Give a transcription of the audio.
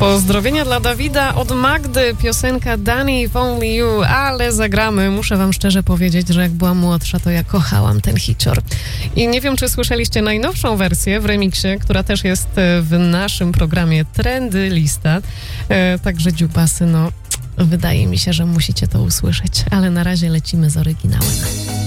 Pozdrowienia dla Dawida od Magdy, piosenka Danny If Only You, ale zagramy. Muszę wam szczerze powiedzieć, że jak byłam młodsza, to ja kochałam ten hicior. I nie wiem, czy słyszeliście najnowszą wersję w remiksie, która też jest w naszym programie Trendy Lista. Także dziubasy, no wydaje mi się, że musicie to usłyszeć, ale na razie lecimy z oryginałem.